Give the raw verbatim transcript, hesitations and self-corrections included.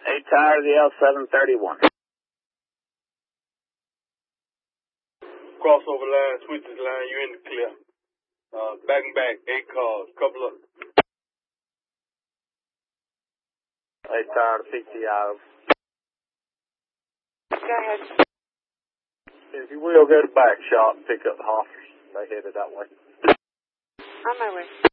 Eight tires, the L seven thirty-one. Crossover line, switches line, you're in the clear. Uh, back and back, eight cars, couple of... Eight tire, P T O. Go ahead. If you will, go to back shop and pick up the hoppers. They headed that way. On my way.